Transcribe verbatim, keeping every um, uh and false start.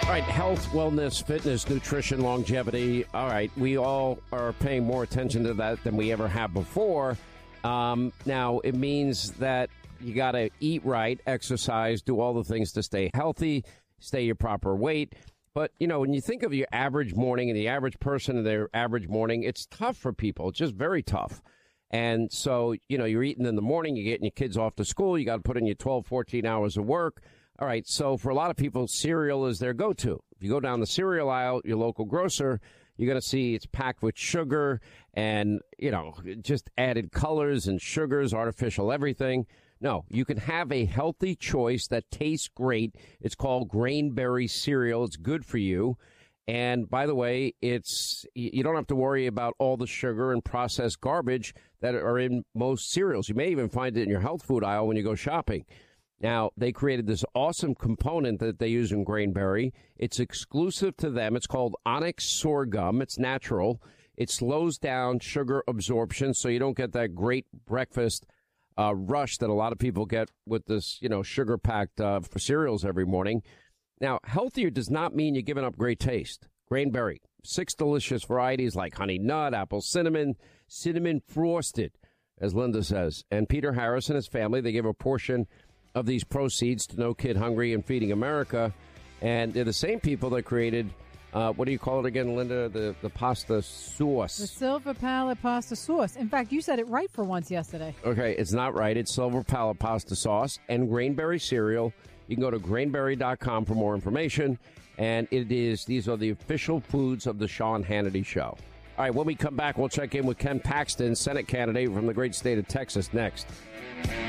All right, health, wellness, fitness, nutrition, longevity. All right, we all are paying more attention to that than we ever have before. Um, now, it means that you got to eat right, exercise, do all the things to stay healthy, stay your proper weight. But, you know, when you think of your average morning and the average person in their average morning, it's tough for people. It's just very tough. And so, you know, you're eating in the morning, you're getting your kids off to school, you got to put in your twelve, fourteen hours of work. All right, so for a lot of people, cereal is their go-to. If you go down the cereal aisle, your local grocer, you're going to see it's packed with sugar and, you know, just added colors and sugars, artificial everything. No, you can have a healthy choice that tastes great. It's called Grainberry cereal. It's good for you. And by the way, it's you don't have to worry about all the sugar and processed garbage that are in most cereals. You may even find it in your health food aisle when you go shopping. Now, they created this awesome component that they use in Grainberry. It's exclusive to them. It's called Onyx Sorghum. It's natural. It slows down sugar absorption so you don't get that great breakfast uh, rush that a lot of people get with this, you know, sugar-packed uh, for cereals every morning. Now, healthier does not mean you're giving up great taste. Grainberry, six delicious varieties like honey nut, apple cinnamon, cinnamon frosted, as Linda says. And Peter Harris and his family, they give a portion of these proceeds to No Kid Hungry and Feeding America. And they're the same people that created, uh, what do you call it again, Linda? The, the pasta sauce. The Silver Palette pasta sauce. In fact, you said it right for once yesterday. Okay, it's not right. It's Silver Palette pasta sauce and Grainberry cereal. You can go to grainberry dot com for more information. And it is these are the official foods of the Sean Hannity Show. All right, when we come back, we'll check in with Ken Paxton, Senate candidate from the great state of Texas, next.